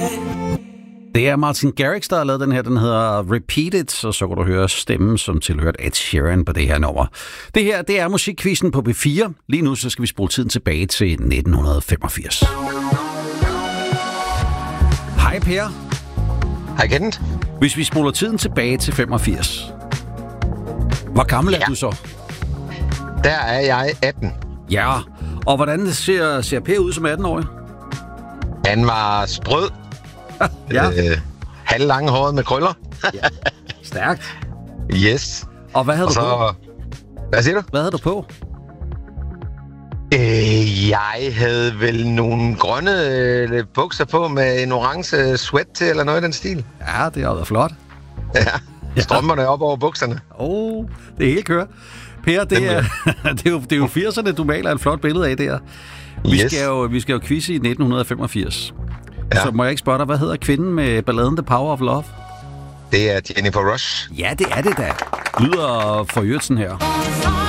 Det er Martin Garrix, der har lavet den her. Den hedder Repeat It, og så kan du høre stemmen, som tilhørte Ed Sheeran på det her nummer. Det her, det er musikquizzen på B4. Lige nu så skal vi spole tiden tilbage til 1985. Hej Per. Hej Kenneth. Hvis vi spoler tiden tilbage til 85, hvor gammel er du så? Der er jeg 18. Ja, og hvordan ser Per ud som 18-årig? Han var sprød. Ja. Halvlanghåret med krøller. Ja. Stærkt. Yes. Og hvad havde du på? Hvad siger du? Hvad havde du på? Jeg havde vel nogle grønne bukser på med en orange sweat til, eller noget i den stil. Ja, det har været flot. Ja, strømmerne op over bukserne. Det er helt kørt. Per, det er jo 80'erne, du maler et flot billede af der. Vi skal jo quizze i 1985. Ja. Så må jeg ikke spørge dig, hvad hedder kvinden med balladen The Power of Love? Det er Jennifer Rush. Ja, det er det da. Lyder for Jørgensen her.